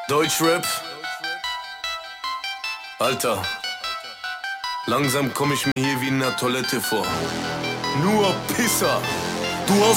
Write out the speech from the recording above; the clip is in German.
Deutschrap? Alter, langsam komm ich mir hier wie in einer Toilette vor. Nur Pisser. Du haust